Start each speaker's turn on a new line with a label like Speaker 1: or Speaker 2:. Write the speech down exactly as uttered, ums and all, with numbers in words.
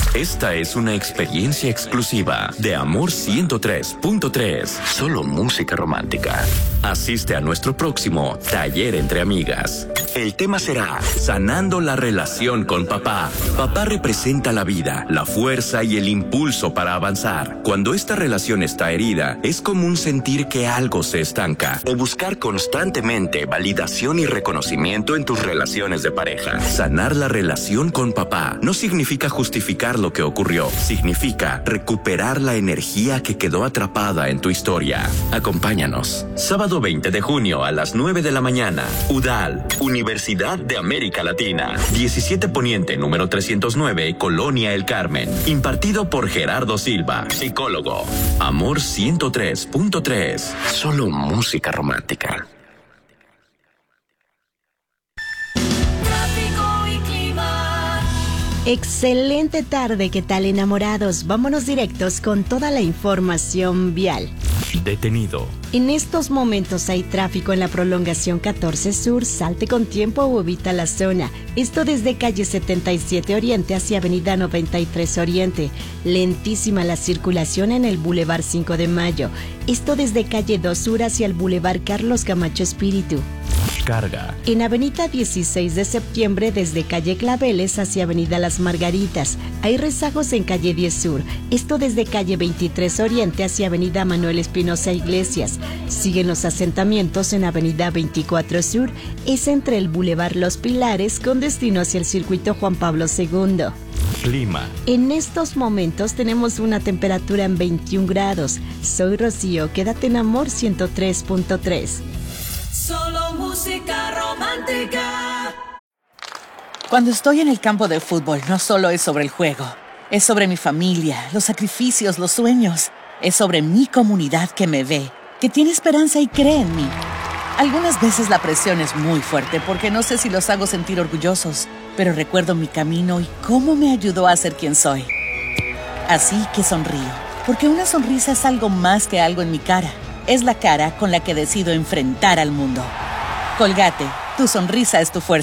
Speaker 1: Esta es una experiencia exclusiva de Amor ciento tres punto tres. Solo música romántica. Asiste a nuestro próximo Taller entre Amigas. El tema será Sanando la relación con papá. Papá representa la vida, la fuerza y el impulso para avanzar. Cuando esta relación está herida, es común sentir que algo se estanca o buscar constantemente validación y reconocimiento en tus relaciones de pareja. Sanar la relación con papá no significa justificar lo que ocurrió, significa recuperar la energía que quedó atrapada en tu historia. Acompáñanos. Sábado veinte de junio a las nueve de la mañana. UDAL, Universidad de América Latina. diecisiete Poniente, número trescientos nueve, Colonia El Carmen. Impartido por Gerardo Silva, psicólogo. Amor ciento tres punto tres. Solo música romántica.
Speaker 2: Excelente tarde, ¿qué tal, enamorados? Vámonos directos con toda la información vial.
Speaker 1: Detenido.
Speaker 2: En estos momentos hay tráfico en la prolongación catorce Sur. Salte con tiempo o evita la zona. Esto desde calle setenta y siete Oriente hacia avenida noventa y tres Oriente. Lentísima la circulación en el Boulevard cinco de Mayo. Esto desde calle dos Sur hacia el Boulevard Carlos Camacho Espíritu.
Speaker 1: Carga.
Speaker 2: En avenida dieciséis de septiembre desde calle Claveles hacia avenida Las Margaritas. Hay rezagos en calle diez Sur. Esto desde calle veintitrés Oriente hacia avenida Manuel Espinosa Iglesias. Siguen los asentamientos en avenida veinticuatro Sur. Es entre el Boulevard Los Pilares con destino hacia el circuito Juan Pablo segundo.
Speaker 1: Clima.
Speaker 2: En estos momentos tenemos una temperatura en veintiún grados. Soy Rocío, quédate en Amor ciento tres punto tres.
Speaker 3: Solo música romántica.
Speaker 4: Cuando estoy en el campo de fútbol, no solo es sobre el juego. Es sobre mi familia, los sacrificios, los sueños. Es sobre mi comunidad que me ve, que tiene esperanza y cree en mí. Algunas veces la presión es muy fuerte porque no sé si los hago sentir orgullosos, pero recuerdo mi camino y cómo me ayudó a ser quien soy. Así que sonrío, porque una sonrisa es algo más que algo en mi cara. Es la cara con la que decido enfrentar al mundo. Colgate, tu sonrisa es tu fuerza.